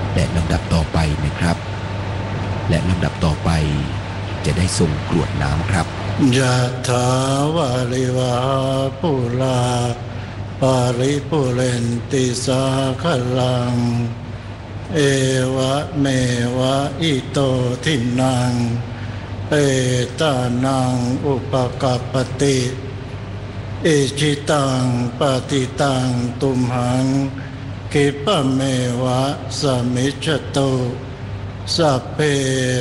และลำดับต่อไปนะครับ และลำดับต่อไปจะได้ส่งกรวดน้ำครับยะถาวาริวหาปุราปาริปุเรนติสาคลังเอวะเมวะอิโตทินังเปตานังอุปกัปปติอิจิตังปฏิตังตุมหังคิปะเมวะสมิจจตุสัพเพ